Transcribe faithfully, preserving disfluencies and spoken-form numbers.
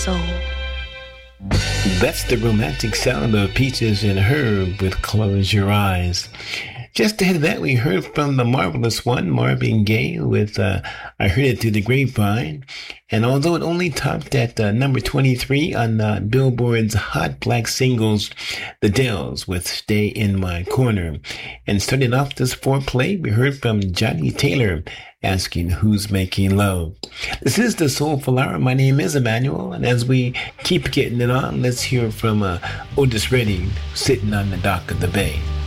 soul. That's the romantic sound of Peaches and Herb with Close Your Eyes. Just ahead of that, we heard from the marvelous one, Marvin Gaye, with uh, I Heard It Through the Grapevine. And although it only topped at uh, number twenty-three on uh, Billboard's Hot Black Singles, The Dells with Stay in My Corner. And starting off this foreplay, we heard from Johnny Taylor asking Who's Making Love. This is the Soulful Hour. My name is Emmanuel, and as we keep getting it on, let's hear from uh, Otis Redding, Sitting on the Dock of the Bay.